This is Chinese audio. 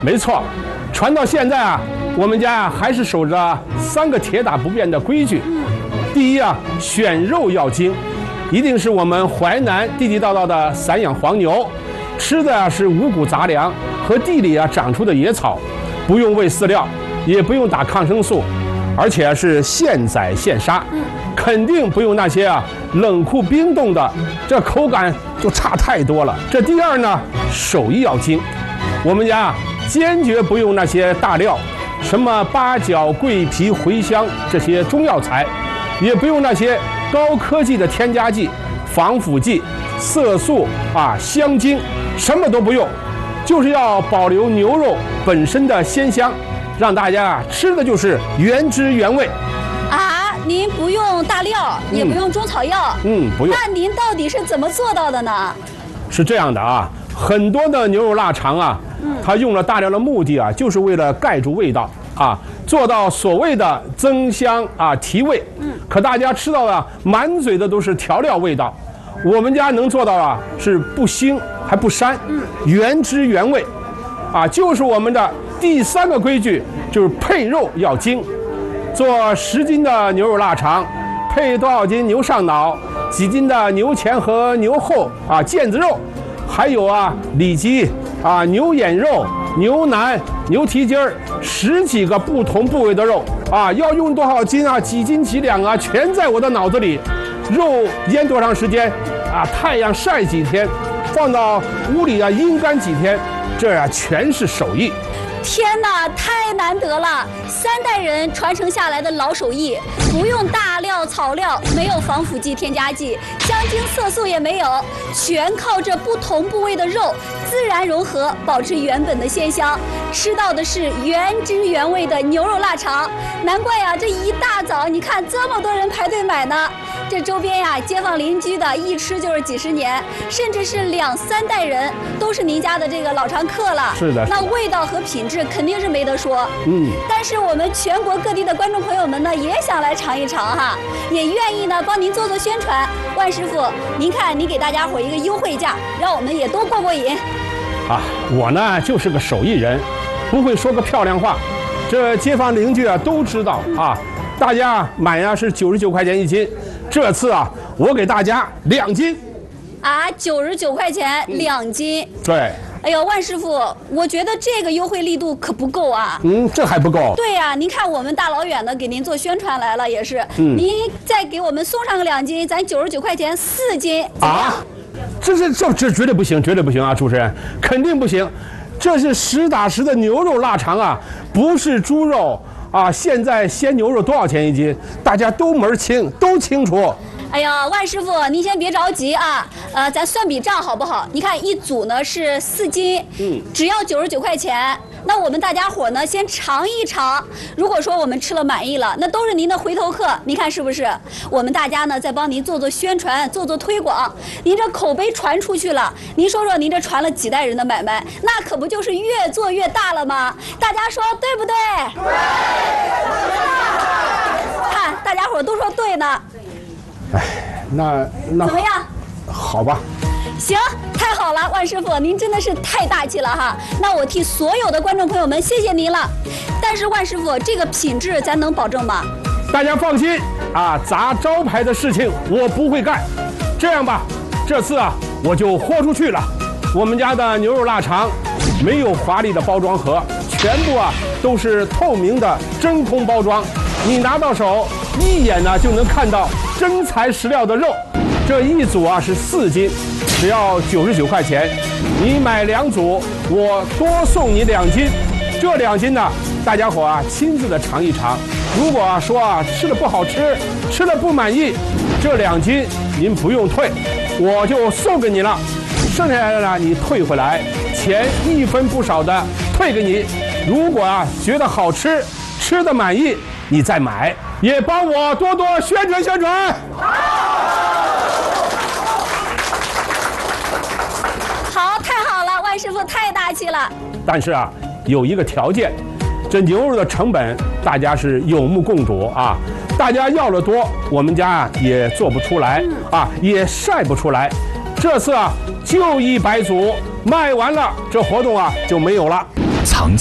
没错，传到现在啊，我们家还是守着3个铁打不变的规矩。第一啊，选肉要精，一定是我们淮南地地道道的散养黄牛，吃的是五谷杂粮和地里长出的野草，不用喂饲料，也不用打抗生素，而且是现宰现杀，肯定不用那些冷库冰冻的，这口感就差太多了。这第二呢，手艺要精，我们家坚决不用那些大料，什么八角、桂皮、茴香这些中药材，也不用那些高科技的添加剂、防腐剂、色素香精，什么都不用，就是要保留牛肉本身的鲜香，让大家吃的就是原汁原味。 您不用大料，也不用中草药， 不用。 那您到底是怎么做到的呢？ 是这样的很多的牛肉腊肠它用了大料的目的就是为了盖住味道做到所谓的增香提味。可大家吃到的满嘴的都是调料味道，我们家能做到是不腥还不膻，原汁原味就是我们的第3个规矩，就是配肉要精。做10斤的牛肉腊肠，配多少斤牛上脑，几斤的牛前和牛后腱子肉，还有里脊牛眼肉、牛腩、牛蹄筋儿，10几个不同部位的肉要用多少斤几斤几两全在我的脑子里。肉腌多长时间太阳晒几天，放到屋里阴干几天，这全是手艺。 天哪，太难得了！3代人传承下来的老手艺，不用大料草料，没有防腐剂添加剂，香精色素也没有，全靠这不同部位的肉自然融合，保持原本的鲜香，吃到的是原汁原味的牛肉腊肠。难怪这一大早你看这么多人排队买呢。这周边街坊邻居的一吃就是几十年，甚至是2、3代人都是您家的这个老常客了。 是的， 那味道和品质肯定是没得说。但是我们全国各地的观众朋友们呢，也想来尝一尝也愿意呢帮您做宣传。万师傅，您看您给大家伙一个优惠价，让我们也都过瘾。 我呢就是个手艺人，不会说个漂亮话，这街坊邻居都知道大家买是99块钱1斤，这次我给大家2斤。 99块钱2斤。 对。 哎呦，万师傅，我觉得这个优惠力度可不够这还不够。 对您看我们大老远的给您做宣传来了，也是。您再给我们送上个2斤，咱99块钱4斤。 这绝对不行，绝对不行主持人，肯定不行。这是实打实的牛肉腊肠不是猪肉现在鲜牛肉多少钱1斤？大家都门清，都清楚。 哎呀，万师傅，您先别着急咱算笔账好不好？你看一组呢是4斤，只要99块钱。那我们大家伙呢先尝一尝，如果说我们吃了满意了，那都是您的回头客，您看是不是？我们大家呢再帮您做宣传，做推广，您这口碑传出去了，您说说您这传了几代人的买卖，那可不就是越做越大了吗？大家说对不对？对。看大家伙都说对呢。 那怎么样？ 好吧。 行，太好了，万师傅，您真的是太大气了那我替所有的观众朋友们谢谢您了。但是万师傅，这个品质咱能保证吗？ 大家放心砸招牌的事情我不会干。这样吧，这次我就豁出去了。我们家的牛肉腊肠没有华丽的包装盒，全部都是透明的真空包装，你拿到手一眼呢就能看到真材实料的肉。这一组是4斤，只要99块钱。你买2组，我多送你2斤。这2斤呢，大家伙亲自的尝一尝。如果说吃的不好吃，吃的不满意，这2斤您不用退，我就送给你了。剩下来的呢，你退回来，钱1分不少的退给你。如果觉得好吃，吃的满意，你再买，也帮我多多宣传宣传。 好，太好了，万师傅太大气了。 但是有一个条件，这牛肉的成本大家是有目共睹大家要的多，我们家也做不出来也晒不出来。这次就100组，卖完了这活动就没有了。 藏